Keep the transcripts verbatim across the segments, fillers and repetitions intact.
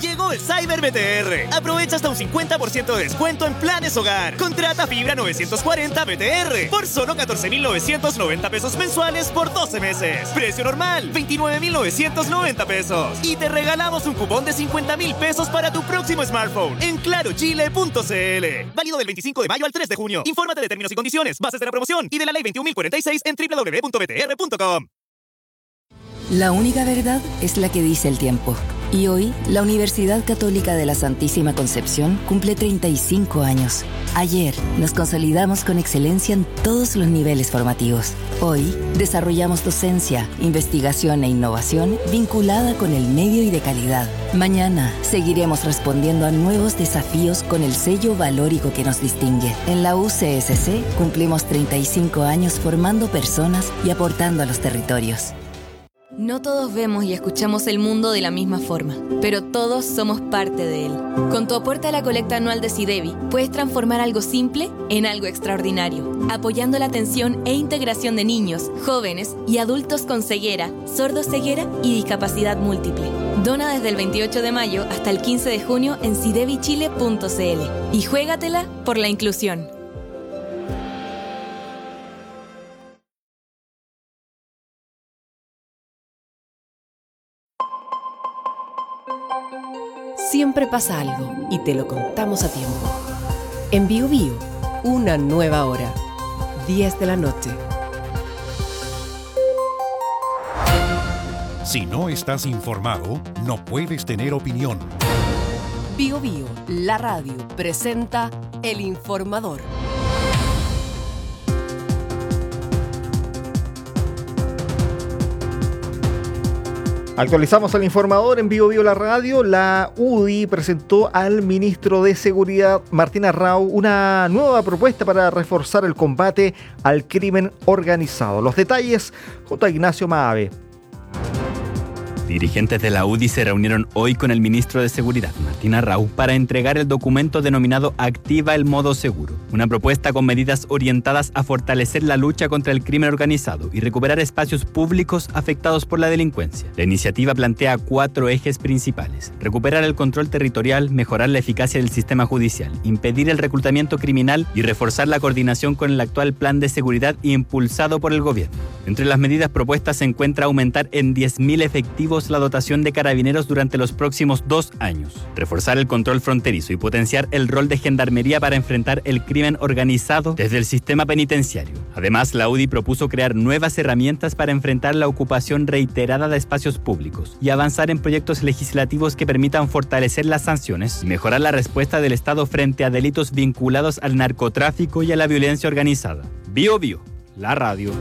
Llegó el Cyber B T R. Aprovecha hasta un cincuenta por ciento de descuento en planes hogar. Contrata fibra novecientos cuarenta B T R por solo catorce mil novecientos noventa pesos mensuales por doce meses. Precio normal, veintinueve mil novecientos noventa pesos. Y te regalamos un cupón de cincuenta mil pesos para tu próximo smartphone en claro chile punto c l. Válido del veinticinco de mayo al tres de junio. Infórmate de términos y condiciones, bases de la promoción y de la ley veintiún mil cuarenta y seis en doble u doble u doble u punto b t r punto com. La única verdad es la que dice el tiempo. Y hoy, la Universidad Católica de la Santísima Concepción cumple treinta y cinco años. Ayer, nos consolidamos con excelencia en todos los niveles formativos. Hoy, desarrollamos docencia, investigación e innovación vinculada con el medio y de calidad. Mañana, seguiremos respondiendo a nuevos desafíos con el sello valórico que nos distingue. En la U C S C, cumplimos treinta y cinco años formando personas y aportando a los territorios. No todos vemos y escuchamos el mundo de la misma forma, pero todos somos parte de él. Con tu aporte a la colecta anual de SIDEBI, puedes transformar algo simple en algo extraordinario, apoyando la atención e integración de niños, jóvenes y adultos con ceguera, sordoceguera y discapacidad múltiple. Dona desde el veintiocho de mayo hasta el quince de junio en sidebi chile punto c l y juégatela por la inclusión. Siempre pasa algo y te lo contamos a tiempo. En Bio Bio, una nueva hora. diez de la noche. Si no estás informado, no puedes tener opinión. Bio Bio, la radio, presenta El Informador. Actualizamos al informador en Bio Bio la radio. La U D I presentó al ministro de Seguridad, Martín Arrau, una nueva propuesta para reforzar el combate al crimen organizado. Los detalles junto a Ignacio Maave. Dirigentes de la U D I se reunieron hoy con el ministro de Seguridad, Martín Arrau, para entregar el documento denominado Activa el Modo Seguro, una propuesta con medidas orientadas a fortalecer la lucha contra el crimen organizado y recuperar espacios públicos afectados por la delincuencia. La iniciativa plantea cuatro ejes principales: recuperar el control territorial, mejorar la eficacia del sistema judicial, impedir el reclutamiento criminal y reforzar la coordinación con el actual plan de seguridad impulsado por el gobierno. Entre las medidas propuestas se encuentra aumentar en diez mil efectivos la dotación de carabineros durante los próximos dos años, reforzar el control fronterizo y potenciar el rol de gendarmería para enfrentar el crimen organizado desde el sistema penitenciario. Además, la U D I propuso crear nuevas herramientas para enfrentar la ocupación reiterada de espacios públicos y avanzar en proyectos legislativos que permitan fortalecer las sanciones y mejorar la respuesta del Estado frente a delitos vinculados al narcotráfico y a la violencia organizada. Bio Bio, la radio.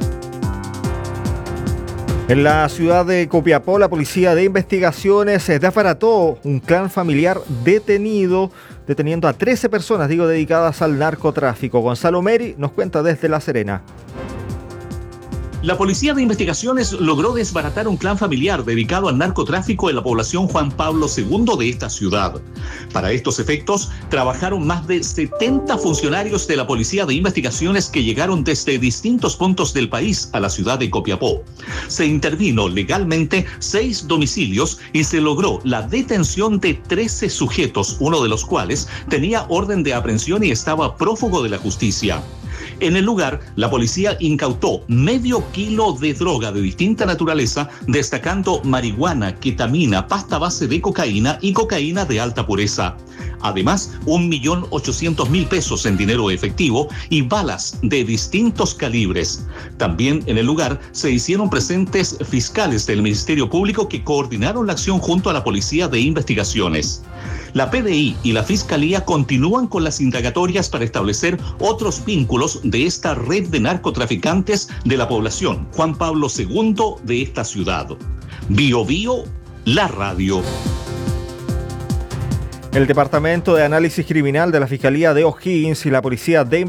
En la ciudad de Copiapó, la Policía de Investigaciones desbarató un clan familiar detenido, deteniendo a trece personas, digo, dedicadas al narcotráfico. Gonzalo Meri nos cuenta desde La Serena. La Policía de Investigaciones logró desbaratar un clan familiar dedicado al narcotráfico en la población Juan Pablo segundo de esta ciudad. Para estos efectos, trabajaron más de setenta funcionarios de la Policía de Investigaciones que llegaron desde distintos puntos del país a la ciudad de Copiapó. Se intervino legalmente seis domicilios y se logró la detención de trece sujetos, uno de los cuales tenía orden de aprehensión y estaba prófugo de la justicia. En el lugar, la policía incautó medio kilo de droga de distinta naturaleza, destacando marihuana, ketamina, pasta base de cocaína y cocaína de alta pureza. Además, un millón ochocientos mil pesos en dinero efectivo y balas de distintos calibres. También en el lugar se hicieron presentes fiscales del Ministerio Público que coordinaron la acción junto a la Policía de Investigaciones. La P D I y la Fiscalía continúan con las indagatorias para establecer otros vínculos de esta red de narcotraficantes de la población Juan Pablo segundo de esta ciudad. Bio Bio, la radio. El Departamento de Análisis Criminal de la Fiscalía de O'Higgins y la Policía de